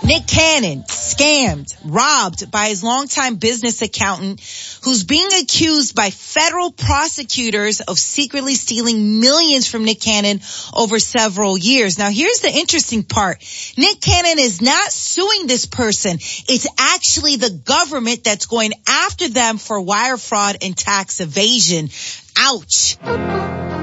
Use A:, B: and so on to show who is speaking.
A: Nick Cannon scammed, robbed by his longtime business accountant who's being accused by federal prosecutors of secretly stealing millions from Nick Cannon over several years. Now, here's the interesting part. Nick Cannon is not suing this person. It's actually the government that's going after them for wire fraud and tax evasion. Ouch.